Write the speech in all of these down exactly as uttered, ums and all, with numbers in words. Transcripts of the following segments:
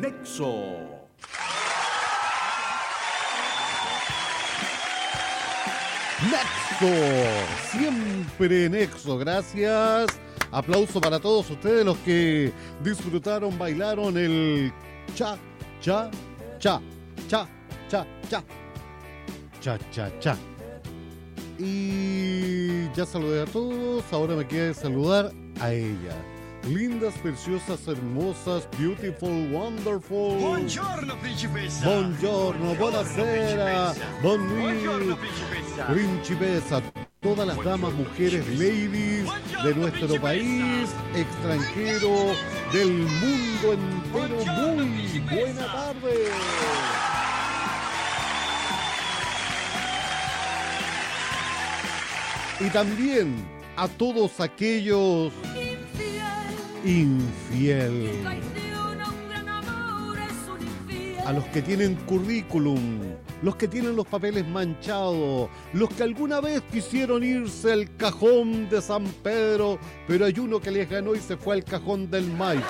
Nexo. Nexo, siempre Nexo, gracias. Aplauso para todos ustedes los que disfrutaron, bailaron el cha, cha, cha, cha, cha, cha, cha, cha, cha. Y ya saludé a todos, ahora me queda saludar a ella. Lindas, preciosas, hermosas, beautiful, wonderful. Buongiorno, principessa. Buongiorno, buonasera, bon nuit, principessa. Todas las damas, mujeres, ladies de nuestro país, extranjero, del mundo entero, muy buena tarde. Y también a todos aquellos infiel, a los que tienen currículum, los que tienen los papeles manchados, los que alguna vez quisieron irse al cajón de San Pedro, pero hay uno que les ganó y se fue al cajón del Maipo.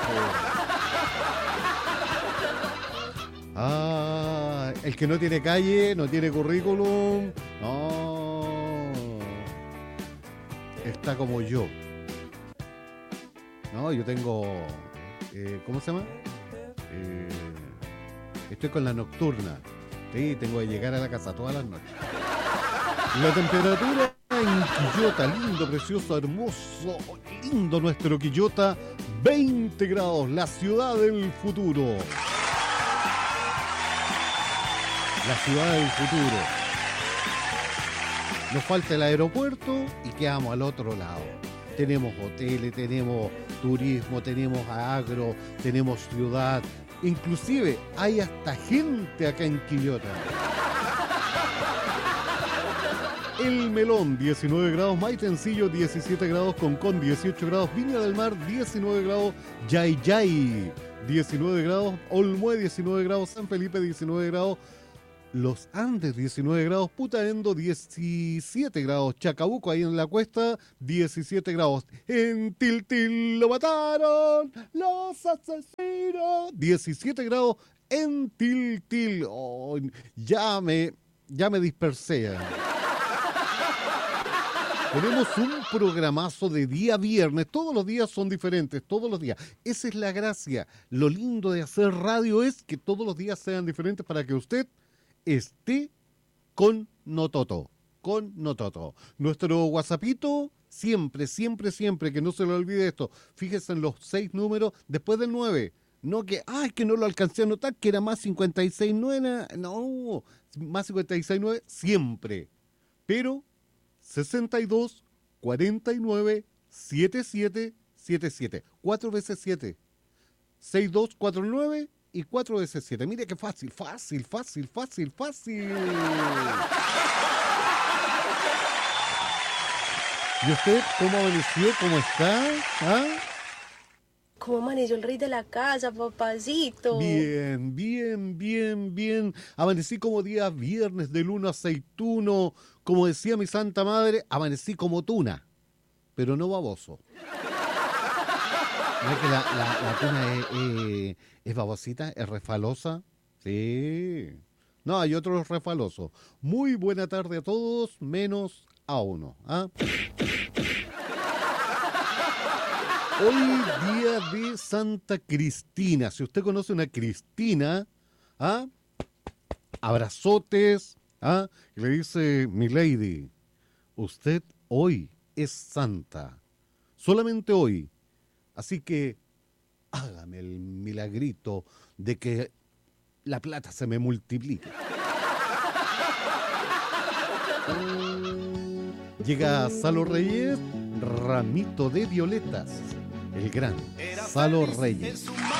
Ah, el que no tiene calle, no tiene currículum, no, está como yo. No, yo tengo, eh, ¿cómo se llama? Eh, estoy con la nocturna. Sí, tengo que llegar a la casa todas las noches. La temperatura en Quillota, lindo, precioso, hermoso, lindo nuestro Quillota, veinte grados, la ciudad del futuro. La ciudad del futuro. Nos falta el aeropuerto y quedamos al otro lado. Tenemos hoteles, tenemos turismo, tenemos agro, tenemos ciudad. Inclusive hay hasta gente acá en Quillota. El Melón, diecinueve grados, Maitencillo, diecisiete grados, Concón, dieciocho grados, Viña del Mar, diecinueve grados, Yayay, diecinueve grados, Olmué, diecinueve grados, San Felipe, diecinueve grados, Los Andes, diecinueve grados, Putaendo, diecisiete grados, Chacabuco, ahí en la cuesta, diecisiete grados. En Tiltil lo mataron los asesinos, diecisiete grados en Tiltil. Oh, ya me, ya me dispersé. Tenemos un programazo de día viernes, todos los días son diferentes, todos los días. Esa es la gracia. Lo lindo de hacer radio es que todos los días sean diferentes para que usted esté con Nototo, con Nototo. Nuestro WhatsAppito, siempre, siempre, siempre, que no se le olvide esto. Fíjese en los seis números después del nueve. No que, ay, que no lo alcancé a notar, que era más cincuenta y seis nueve. No, más cincuenta y seis nueve siempre. Pero sesenta y dos, cuarenta y nueve, setenta y siete, setenta y siete. Cuatro veces siete. sesenta y dos, cuarenta y nueve y cuatro veces siete. Mire qué fácil, fácil, fácil, fácil, fácil. ¿Y usted cómo amaneció? ¿Cómo está? ¿Ah? ¿Cómo amaneció el rey de la casa, papacito? Bien, bien, bien, bien. Amanecí como día viernes de luna aceituno. Como decía mi santa madre, amanecí como tuna, pero no baboso. ¿No es que la, la, la tuna es, es, es babosita, es refalosa? Sí. No, hay otros refalosos. Muy buena tarde a todos, menos a uno. ¿Ah? Hoy día de Santa Cristina. Si usted conoce una Cristina, ¿ah? Abrazotes, ¿ah? Y le dice, mi lady, usted hoy es santa. Solamente hoy. Así que hágame el milagrito de que la plata se me multiplique. Llega Salo Reyes, ramito de violetas. El gran Salo Reyes.